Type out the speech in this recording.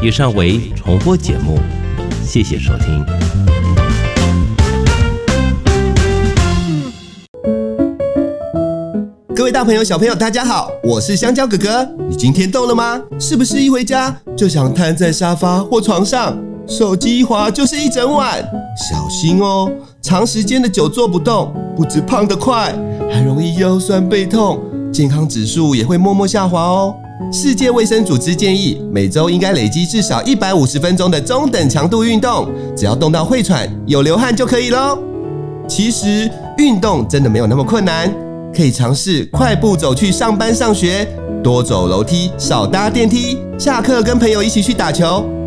以上为重播节目，谢谢收听。 各位大朋友小朋友大家好，我是香蕉哥哥。你今天动了吗？是不是一回家就想瘫在沙发或床上，手机一滑就是一整晚？小心哦，长时间的久坐不动，不止胖得快，还容易腰酸背痛，健康指数也会默默下滑哦。世界卫生组织建议每周应该累积至少150分钟的中等强度运动，只要动到会喘有流汗就可以咯。其实运动真的没有那么困难，可以尝试快步走去上班上学，多走楼梯少搭电梯，下课跟朋友一起去打球，